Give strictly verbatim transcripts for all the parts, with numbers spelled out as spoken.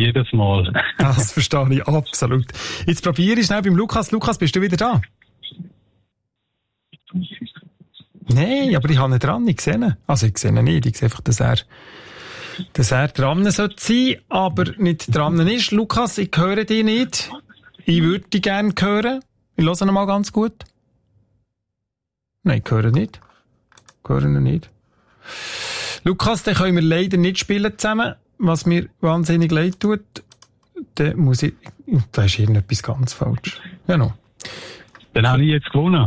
jedes Mal. Das verstehe ich absolut. Jetzt probiere ich schnell beim Lukas. Lukas, bist du wieder da? Nein, aber ich habe ihn dran, ich sehe ihn. Also ich sehe ihn nicht, ich sehe einfach, dass er, dass er dran sollte sein, aber nicht dran ist. Lukas, ich höre dich nicht. Ich würde dich gerne hören. Ich höre ihn mal ganz gut. Nein, ich höre nicht. Ich höre ihn nicht. Lukas, den können wir leider nicht spielen zusammen, was mir wahnsinnig leid tut. Dann muss ich... Da ist irgendetwas ganz falsch. Ja, no. Dann habe ich jetzt gewonnen.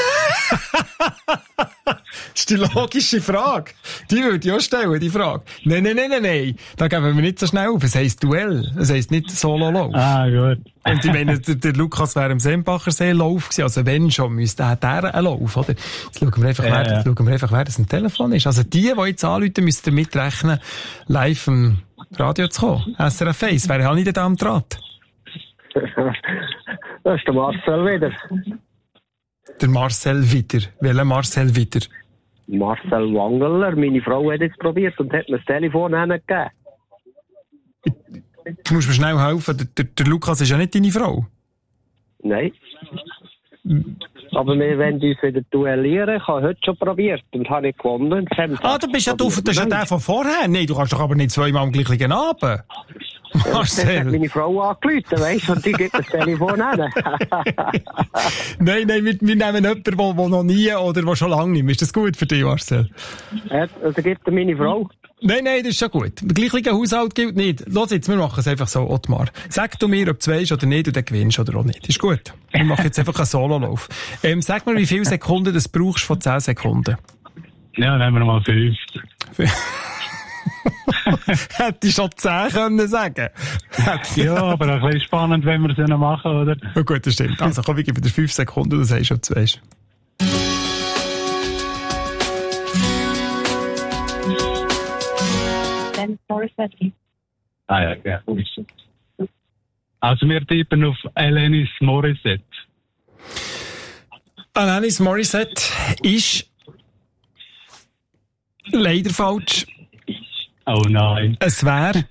Das ist die logische Frage. Die würde ich auch stellen, die Frage. Nein, nein, nein, nein, nein. Da geben wir nicht so schnell auf. Es heisst Duell. Es heisst nicht Solo-Lauf. Ah, gut. Und ich meine, der, der Lukas wäre im Sempacher See Lauf gewesen. Also wenn schon, müsste er der einen Lauf, oder? Jetzt schauen wir einfach, ja, wer, ja. schauen wir einfach, wer das ein Telefon ist. Also die, die jetzt anrufen, müssten damit rechnen, live im Radio zu kommen. S R F eins. Wer hat nicht da am Draht? Das ist der Marcel wieder. Der Marcel wieder. Welcher Marcel wieder? Marcel Wangeler. Meine Frau hat jetzt probiert und hat mir das Telefon hingegeben. Du musst mir schnell helfen. Der, der, der Lukas ist ja nicht deine Frau. Nein. Aber wir wollen uns wieder duellieren. Ich habe heute schon probiert und habe nicht gewonnen. Ah, du bist ja, du, das ist ja der von vorher. Nein, du kannst doch aber nicht zweimal am gleichen Abend. Marcel. Hat meine Frau angerufen, weisst du, und die gibt das Telefon hin. Nein, nein, wir, wir nehmen jemanden, der noch nie oder der schon lange nicht. Ist das gut für dich, Marcel? Ja, also gibt er meine Frau. Nein, nein, das ist schon gut. Der gleiche Haushalt gilt nicht. Los jetzt, wir machen es einfach so, Ottmar. Sag du mir, ob du weisst oder nicht, und dann gewinnst oder auch nicht. Ist gut. Wir machen jetzt einfach einen Sololauf. Ähm, sag mir, wie viele Sekunden du brauchst von zehn Sekunden? Ja, nehmen wir mal fünf. Hätte ich schon zehn können sagen. Ja, aber ein bisschen spannend, wenn wir es ja noch machen, oder? Ja, gut, das stimmt. Also komm, ich gebe dir fünf Sekunden, du sagst, ob du weisst. Ah ja, ja. Also wir tippen auf Alanis Morissette. Alanis Morissette ist leider falsch. Oh nein. Es wäre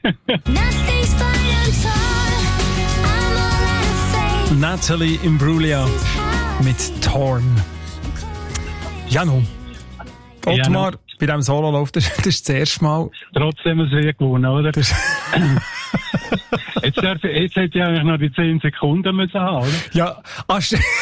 Natalie Imbruglia mit Torn. Ja, nun. Ottmar, ja, bei diesem Sololauf, das, das ist das erste Mal. Trotzdem ein Sieg gewonnen, oder? jetzt, darf, jetzt hätte ich eigentlich noch die zehn Sekunden müssen haben, oder? Ja, ach,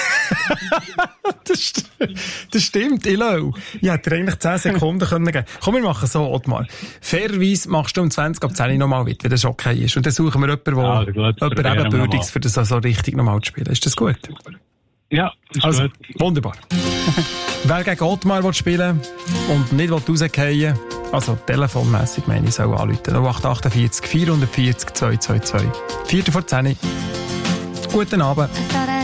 das, das stimmt, Ilo. Ich hätte eigentlich zehn Sekunden können geben. Komm, wir machen so, Ottmar. Fairerweise machst du um zwanzig ab zehn nochmal mit, wenn das okay ist. Und dann suchen wir jemanden, der ja, jemand ebenbürtiges für das so richtig nochmal zu spielen. Ist das gut? Ja, ist also, gut. Wunderbar. Wer gegen Ottmar will spielen und nicht rausgehen, also telefonmässig meine ich, soll anrufen. null acht achtundvierzig vierhundertvierzig zweihundertzweiundzwanzig. Viertel vor zehn. Guten Abend.